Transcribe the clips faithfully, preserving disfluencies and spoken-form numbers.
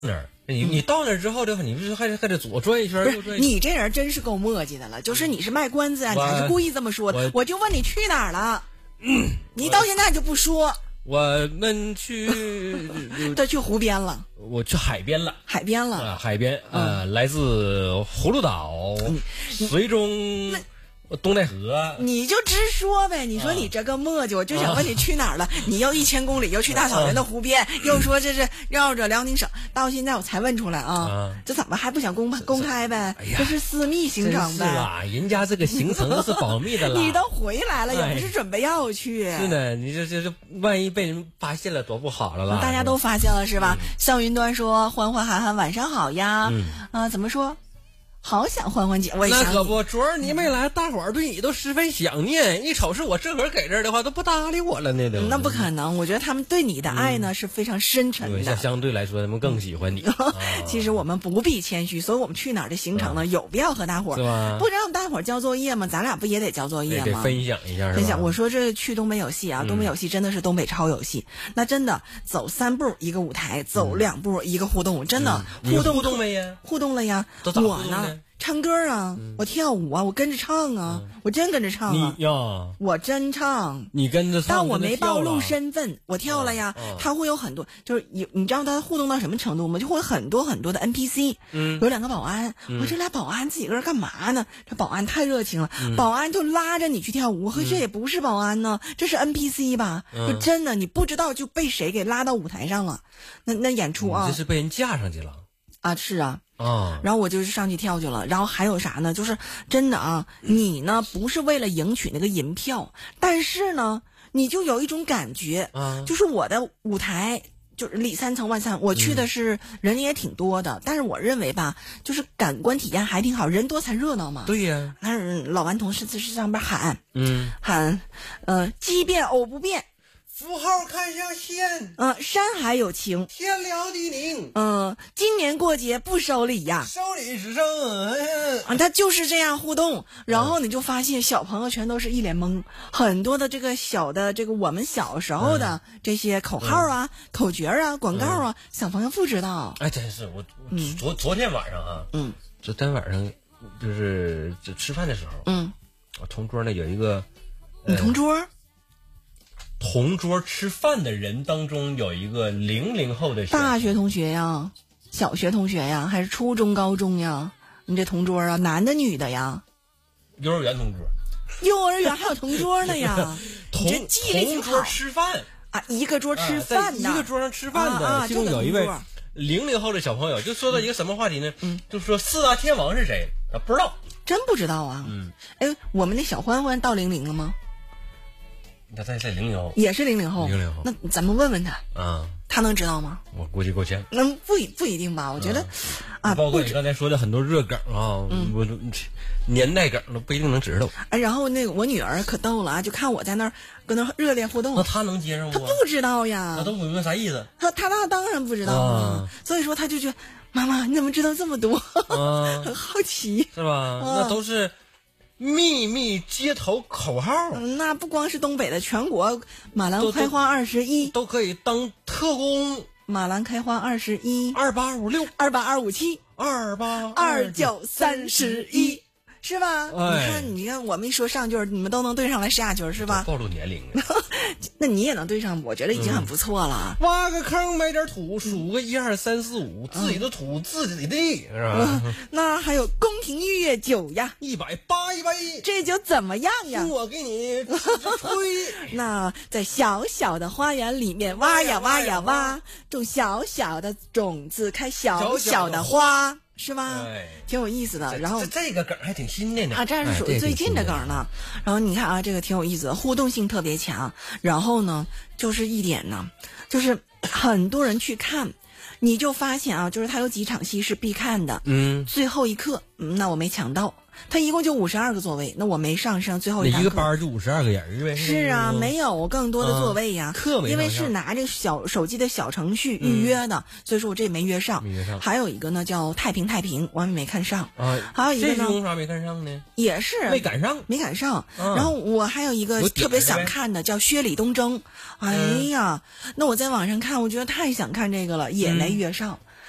那儿。你你到那儿之后的话，你不是还得还得左转一圈右转一圈？ 你这人真是够磨叽的了，就是你是卖关子啊，你还是故意这么说的。我, 我就问你去哪儿了，嗯，你到现在就不说。 我们去， 这去湖边了， 我去海边了， 海边了， 啊、海边啊、呃嗯，来自葫芦岛、嗯、绥中。东戴河， 你就直说呗。你说你这个磨叽，我就想问你去哪儿了？你又一千公里，又去大草原的湖边，又说这是绕着辽宁省，到现在我才问出来啊！这怎么还不想公公开呗？这是私密行程呗？ 是啦，人家这个行程都是保密的啦。 你都回来了，也不是准备要去。 是的，你这这这万一被人发现了，多不好了啦！ 大家都发现了是吧？向云端说：“欢欢涵涵晚上好呀。”嗯啊，怎么说？好想欢欢姐，我也想那可不，昨儿你没来，大伙儿对你都十分想念。一瞅是我这会儿给这儿的话，都不搭理我了呢。 那不可能，我觉得他们对你的爱呢、嗯、是非常深沉的。 相相对来说，他们更喜欢你。啊、 其实我们不必谦虚，所以我们去哪儿的行程呢，啊、有必要和大伙儿，不让大伙儿交作业吗？咱俩不也得交作业吗？ 得分享一下， 分享。我说这去东北有戏啊，东北有戏真的是东北超有戏。嗯、那真的走三步一个舞台，走两步一个互动，真的、 嗯、 互动互动没呀？ 互动了呀。我呢？唱歌啊、嗯，我跳舞啊，我跟着唱啊、嗯，我真跟着唱啊！ 你呀， 我真唱， 你跟着唱， 但我没暴露身份，我跳了呀。嗯、他会有很多，就是有你知道他互动到什么程度吗？就会有很多很多的 N P C， 嗯，有两个保安，嗯、我这俩保安自己个人干嘛呢？这保安太热情了，嗯、保安就拉着你去跳舞，和、嗯、这也不是保安呢，这是 N P C 吧？嗯、就真的你不知道就被谁给拉到舞台上了，那那演出啊， 这是被人架上去了啊，是啊。 啊， 然后我就是上去跳去了，然后还有啥呢？就是真的啊，你呢不是为了赢取那个银票，但是呢，你就有一种感觉，啊，就是我的舞台就是里三层外三，我去的是人也挺多的，嗯、但是我认为吧，就是感官体验还挺好，人多才热闹嘛。 对呀， 那老顽童是是上边喊， 嗯， 喊，呃，奇变偶不变。 符号看向线， 嗯、呃，山海有情， 天辽地宁， 嗯、呃，今年过节不收礼呀， 收礼只剩，嗯、 啊，他就是这样互动，然后你就发现小朋友全都是一脸懵，很多的这个小的这个我们小时候的这些口号啊、嗯、口诀啊、广告啊，嗯、小朋友不知道。 哎，真是我，我昨、嗯、昨天晚上啊， 嗯， 昨天晚上就是吃饭的时候， 嗯， 我同桌呢有一个， 你同桌。呃同桌吃饭的人当中有一个零零后的大学同学呀，小学同学呀，还是初中高中呀？你这同桌啊，男的女的呀？ 幼儿园同桌。 幼儿园还有同桌呢呀？ 同你这记忆力挺好。 同桌吃饭啊，一个桌吃饭的， 啊、一个桌上吃饭的， 啊啊、 其中有一位零零后的小朋友，就说到一个什么话题呢？ 嗯， 就说四大天王是谁？啊，不知道， 真不知道啊。 嗯， 哎，我们那小欢欢到零零了吗？ 他在在零零后， 也是零零后， 零零后， 那咱们问问他啊， 他能知道吗？ 我估计够呛。 那不不一定吧？我觉得， 啊，包括你刚才说的很多热梗啊，嗯，我年代梗都不一定能知道。 哎，然后那个我女儿可逗了啊，就看我在那儿跟那热烈互动， 那他能接上吗？ 他不知道呀， 他都不明白啥意思。 他他那当然不知道啊，所以说他就觉得妈妈你怎么知道这么多？ 啊， 很好奇， 是吧？那都是。秘密街头口号、 嗯，那不光是东北的，全国马兰开花二十一都可以当特工。 马兰开花二十一， 二八五六， 二八二五七， 二八二九三十一，是吧？ 哎、 你看，你看，我们一说上句，你们都能对上来下句，是吧？ 暴露年龄那你也能对上，我觉得已经很不错了。 嗯、挖个坑，埋点土，数个一二三四五，自己的土，嗯、自己的地，是吧？ 嗯、那还有宫廷御乐酒呀， 一百八一百一， 这酒怎么样呀？ 我给你吹。 那在小小的花园里面挖呀挖呀挖，种小小的种子，开小小的花。是吧？ 哎， 挺有意思的。然后这个梗还挺新的呢啊，这是属于最近的梗呢。哎、然后你看啊，这个挺有意思的，互动性特别强。然后呢，就是一点呢，就是很多人去看，你就发现啊，就是他有几场戏是必看的。 嗯， 最后一课，嗯，那我没抢到。他一共就五十二个座位，那我没上上最后一堂课。 一个班就五十二个人呗。 是啊，没有更多的座位呀。 啊、课没上因为是拿这小手机的小程序预约的，嗯、所以说我这没约上。 没约上。 还有一个呢叫太平太平，我也没看上。 啊， 还有一个呢， 这为啥没看上呢？ 也是没赶上， 没赶上。 啊、 然后我还有一个特别想看的叫薛礼东征。哎呀，嗯、那我在网上看，我觉得太想看这个了，也没约上。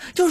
就